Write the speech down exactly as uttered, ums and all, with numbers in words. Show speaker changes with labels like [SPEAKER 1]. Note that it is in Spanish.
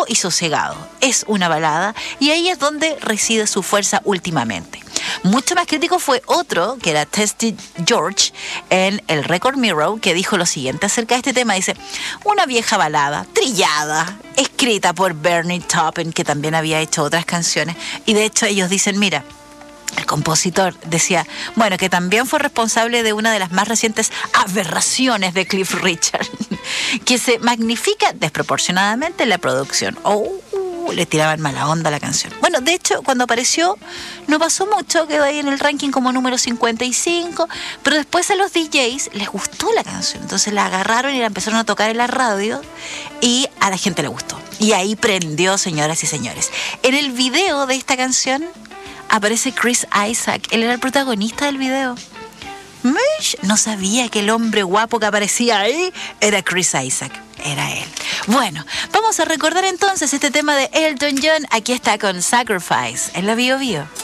[SPEAKER 1] tranquilo y sosegado. Es una balada y ahí es donde reside su fuerza últimamente. Mucho más crítico fue otro, que era Testy George, en el Record Mirror, que dijo lo siguiente acerca de este tema. Dice, una vieja balada, trillada, escrita por Bernie Taupin, que también había hecho otras canciones. Y de hecho ellos dicen, mira, el compositor decía, bueno, que también fue responsable de una de las más recientes aberraciones de Cliff Richard, que se magnifica desproporcionadamente en la producción. Oh, le tiraban mala onda a la canción. Bueno, de hecho, cuando apareció, no pasó mucho, quedó ahí en el ranking como número cincuenta y cinco, pero después a los D Js les gustó la canción, entonces la agarraron y la empezaron a tocar en la radio y a la gente le gustó. Y ahí prendió, señoras y señores. En el video de esta canción aparece Chris Isaak, él era el protagonista del video. Mish, no sabía que el hombre guapo que aparecía ahí era Chris Isaak, era él. Bueno, vamos a recordar entonces este tema de Elton John. Aquí está con Sacrifice en la Bio Bio.